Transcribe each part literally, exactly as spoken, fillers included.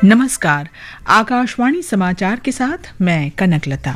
नमस्कार, आकाशवाणी समाचार के साथ मैं कनकलता।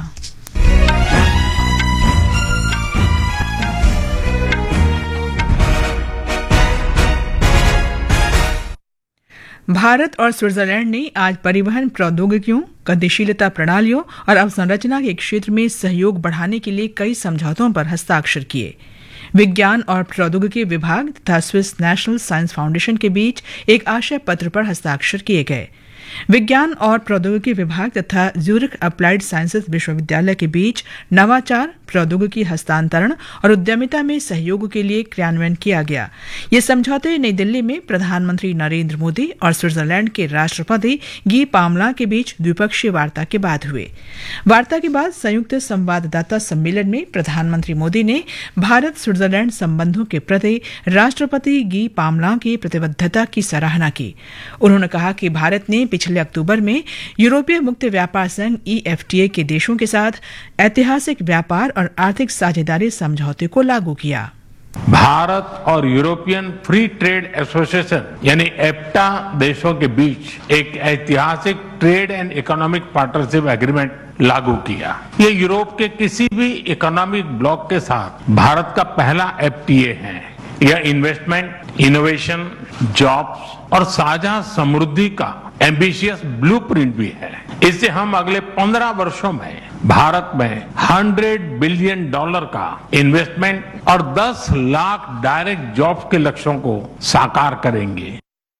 भारत और स्विट्जरलैंड ने आज परिवहन प्रौद्योगिकियों, गतिशीलता प्रणालियों और अवसंरचना के क्षेत्र में सहयोग बढ़ाने के लिए कई समझौतों पर हस्ताक्षर किए। विज्ञान और प्रौद्योगिकी विभाग तथा स्विस नेशनल साइंस फाउंडेशन के बीच एक आशय पत्र पर हस्ताक्षर किए गए। विज्ञान और प्रौद्योगिकी विभाग तथा ज्यूरिख अप्लाइड साइंसेज विश्वविद्यालय के बीच नवाचार, प्रौद्योगिकी हस्तांतरण और उद्यमिता में सहयोग के लिए क्रियान्वयन किया गया। ये समझौते नई दिल्ली में प्रधानमंत्री नरेंद्र मोदी और स्विट्जरलैंड के राष्ट्रपति गी पामला के बीच द्विपक्षीय वार्ता के बाद हुए। वार्ता के बाद संयुक्त संवाददाता सम्मेलन में प्रधानमंत्री मोदी ने भारत स्विट्जरलैंड संबंधों के प्रति राष्ट्रपति गी पामला की प्रतिबद्धता की सराहना की। उन्होंने कहा कि भारत ने पिछले अक्टूबर में यूरोपीय मुक्त व्यापार संघ ई एफ टी ए के देशों के साथ ऐतिहासिक व्यापार और आर्थिक साझेदारी समझौते को लागू किया। भारत और यूरोपियन फ्री ट्रेड एसोसिएशन यानी एफ्टा देशों के बीच एक ऐतिहासिक trade and economic partnership agreement लागू किया। ये यूरोप के किसी भी इकोनॉमिक ब्लॉक के साथ भारत का पहला एफ टी ए है। यह इन्वेस्टमेंट, इनोवेशन, जॉब्स और साझा समृद्धि का एम्बिशियस ब्लूप्रिंट भी है। इससे हम अगले पंद्रह वर्षों में भारत में सौ बिलियन डॉलर का इन्वेस्टमेंट और दस लाख डायरेक्ट जॉब्स के लक्ष्यों को साकार करेंगे।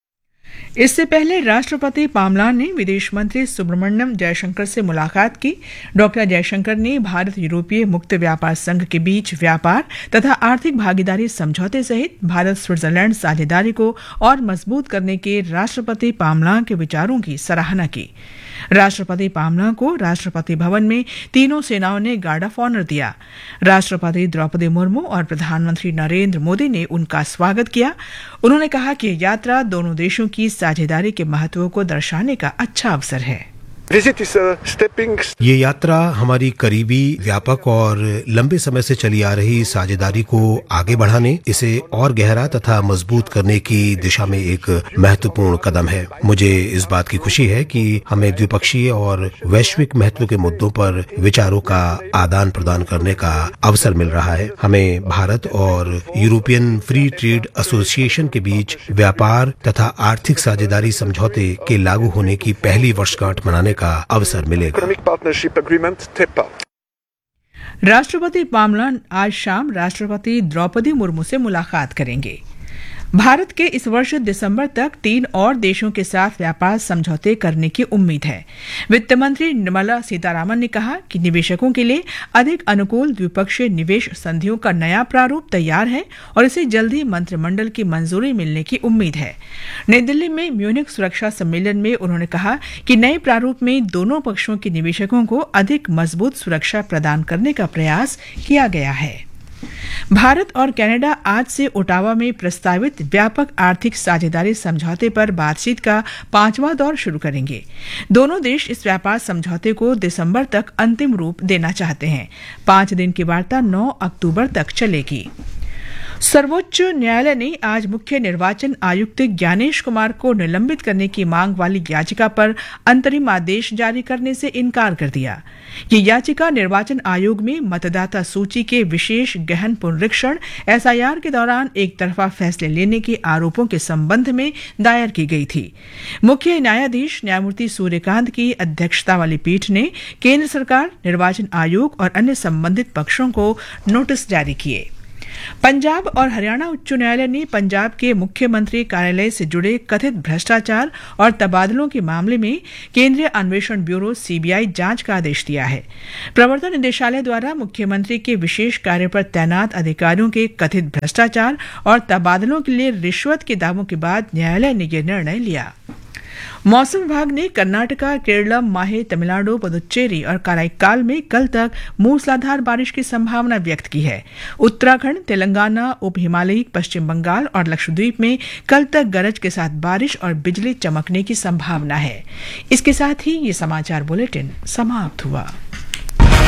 इससे पहले राष्ट्रपति पामला ने विदेश मंत्री सुब्रमण्यम जयशंकर से मुलाकात की। डॉक्टर जयशंकर ने भारत यूरोपीय मुक्त व्यापार संघ के बीच व्यापार तथा आर्थिक भागीदारी समझौते सहित भारत स्विट्जरलैंड साझेदारी को और मजबूत करने के राष्ट्रपति पामला के विचारों की सराहना की। राष्ट्रपति पामला को राष्ट्रपति भवन में तीनों सेनाओं ने गार्ड ऑफ ऑनर दिया। राष्ट्रपति द्रौपदी मुर्मू और प्रधानमंत्री नरेंद्र मोदी ने उनका स्वागत किया। उन्होंने कहा कि यात्रा दोनों देशों की साझेदारी के महत्व को दर्शाने का अच्छा अवसर है। ये यात्रा हमारी करीबी, व्यापक और लंबे समय से चली आ रही साझेदारी को आगे बढ़ाने, इसे और गहरा तथा मजबूत करने की दिशा में एक महत्वपूर्ण कदम है। मुझे इस बात की खुशी है कि हमें द्विपक्षीय और वैश्विक महत्व के मुद्दों पर विचारों का आदान प्रदान करने का अवसर मिल रहा है। हमें भारत और यूरोपियन फ्री ट्रेड एसोसिएशन के बीच व्यापार तथा आर्थिक साझेदारी समझौते के लागू होने की पहली वर्षगांठ मनाने का अवसर मिलेगा। राष्ट्रपति पामला आज शाम राष्ट्रपति द्रौपदी मुर्मू से मुलाकात करेंगे। भारत के इस वर्ष दिसंबर तक तीन और देशों के साथ व्यापार समझौते करने की उम्मीद है। वित्त मंत्री निर्मला सीतारामन ने कहा कि निवेशकों के लिए अधिक अनुकूल द्विपक्षीय निवेश संधियों का नया प्रारूप तैयार है और इसे जल्द ही मंत्रिमंडल की मंजूरी मिलने की उम्मीद है। नई दिल्ली में म्यूनिख सुरक्षा सम्मेलन में उन्होंने कहा कि नए प्रारूप में दोनों पक्षों के निवेशकों को अधिक मजबूत सुरक्षा प्रदान करने का प्रयास किया गया है। भारत और कनाडा आज से ओटावा में प्रस्तावित व्यापक आर्थिक साझेदारी समझौते पर बातचीत का पांचवां दौर शुरू करेंगे। दोनों देश इस व्यापार समझौते को दिसंबर तक अंतिम रूप देना चाहते हैं। पांच दिन की वार्ता नौ अक्टूबर तक चलेगी। सर्वोच्च न्यायालय ने आज मुख्य निर्वाचन आयुक्त ज्ञानेश कुमार को निलंबित करने की मांग वाली याचिका पर अंतरिम आदेश जारी करने से इनकार कर दिया। ये याचिका निर्वाचन आयोग में मतदाता सूची के विशेष गहन पुनरीक्षण एस आई आर के दौरान एक तरफा फैसले लेने के आरोपों के संबंध में दायर की गई थी। मुख्य न्यायाधीश न्यायमूर्ति सूर्यकांत की अध्यक्षता वाली पीठ ने केंद्र सरकार, निर्वाचन आयोग और अन्य संबंधित पक्षों को नोटिस जारी किए। पंजाब और हरियाणा उच्च न्यायालय ने पंजाब के मुख्यमंत्री कार्यालय से जुड़े कथित भ्रष्टाचार और तबादलों के मामले में केंद्रीय अन्वेषण ब्यूरो सी बी आई जांच का आदेश दिया है। प्रवर्तन निदेशालय द्वारा मुख्यमंत्री के विशेष कार्य पर तैनात अधिकारियों के कथित भ्रष्टाचार और तबादलों के लिए रिश्वत के दावों के बाद न्यायालय ने यह निर्णय लिया। मौसम विभाग ने कर्नाटका, केरलम, माहे, तमिलनाडु, पुदुच्चेरी और कराईकाल में कल तक मूसलाधार बारिश की संभावना व्यक्त की है। उत्तराखंड, तेलंगाना, उप हिमालयी, पश्चिम बंगाल और लक्षद्वीप में कल तक गरज के साथ बारिश और बिजली चमकने की संभावना है। इसके साथ ही ये समाचार बुलेटिन समाप्त हुआ।